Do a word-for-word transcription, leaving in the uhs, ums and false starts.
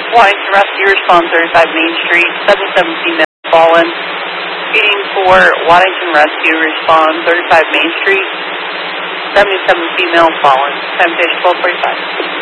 Washington Rescue, respond thirty-five Main Street, seventy-seven female fallen. Speeding for Waddington Rescue, respond thirty-five Main Street, seventy-seven female fallen. Time station twelve forty-five.